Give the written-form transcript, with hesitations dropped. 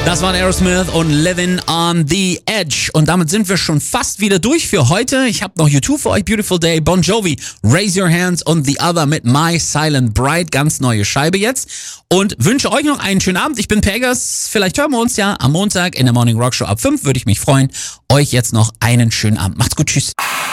Das waren Aerosmith und Living on the Edge. Und damit sind wir schon fast wieder durch für heute. Ich habe noch U2 für euch, Beautiful Day, Bon Jovi, Raise Your Hands und The Other mit My Silent Bride. Ganz neue Scheibe jetzt. Und wünsche euch noch einen schönen Abend. Ich bin Pegas. Vielleicht hören wir uns ja am Montag in der Morning Rock Show ab 5. Würde ich mich freuen. Euch jetzt noch einen schönen Abend. Macht's gut. Tschüss.